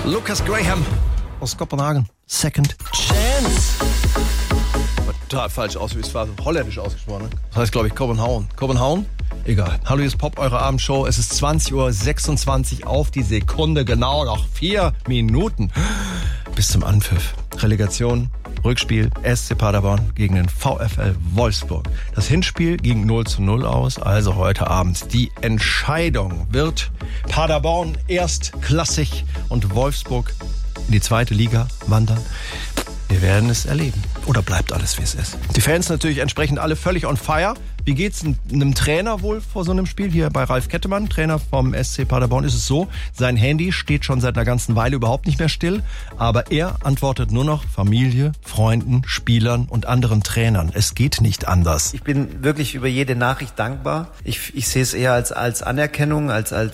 Lucas Graham aus Kopenhagen. Second Chance. Total falsch aus, wie es war. Holländisch ausgesprochen. Das heißt, glaube ich, Kopenhagen. Kopenhagen? Egal. Hallo, hier ist Pop, eure Abendshow. Es ist 20.26 Uhr auf die Sekunde. Genau noch 4 Minuten bis zum Anpfiff. Relegation, Rückspiel, SC Paderborn gegen den VfL Wolfsburg. Das Hinspiel ging 0:0 aus, also heute Abend. Die Entscheidung: wird Paderborn erstklassig und Wolfsburg in die zweite Liga wandern? Wir werden es erleben. Oder bleibt alles, wie es ist? Die Fans natürlich entsprechend alle völlig on fire. Wie geht's einem Trainer wohl vor so einem Spiel? Hier bei Ralf Kettemann, Trainer vom SC Paderborn, ist es so: sein Handy steht schon seit einer ganzen Weile überhaupt nicht mehr still. Aber er antwortet nur noch Familie, Freunden, Spielern und anderen Trainern. Es geht nicht anders. Ich bin wirklich über jede Nachricht dankbar. Ich sehe es eher als Anerkennung,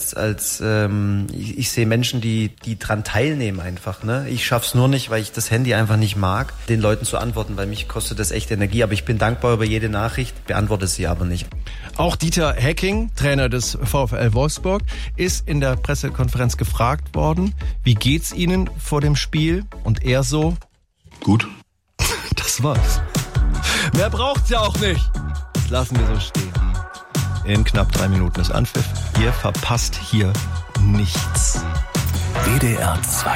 ich sehe Menschen, die dran teilnehmen einfach. Ne? Ich schaff's nur nicht, weil ich das Handy einfach nicht mag, den Leuten zu antworten, weil mich kostet das echt Energie. Aber ich bin dankbar über jede Nachricht, beantworte sie aber nicht. Auch Dieter Hecking, Trainer des VfL Wolfsburg, ist in der Pressekonferenz gefragt worden, wie geht's Ihnen vor dem Spiel? Und er so: gut. Das war's. Mehr braucht's ja auch nicht. Das lassen wir so stehen. In knapp 3 Minuten ist Anpfiff. Ihr verpasst hier nichts. WDR 2